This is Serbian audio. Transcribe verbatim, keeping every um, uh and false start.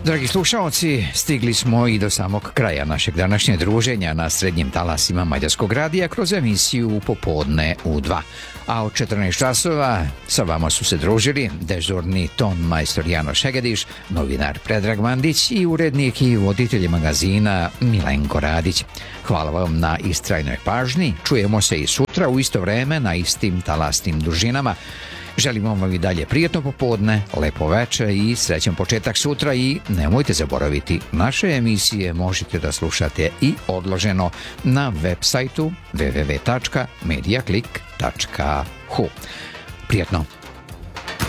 Dragi slušalci, stigli smo i do samog kraja našeg današnjeg druženja na srednjim talasima Mađarskog radija kroz emisiju Popodne u dva. A od četrnaest časova sa vama su se družili dežurni ton majstor Janoš Hegediš, novinar Predrag Mandić i urednik i voditelj magazina Milenko Radić. Hvala vam na istrajnoj pažnji, čujemo se i sutra u isto vreme na istim talasnim dužinama. Želimo vam i dalje prijatno popodne, lepo veče i srećan početak sutra i nemojte zaboraviti, naše emisije možete da slušate i odloženo na web sajtu w w w tačka mediaclick tačka h u. Prijatno!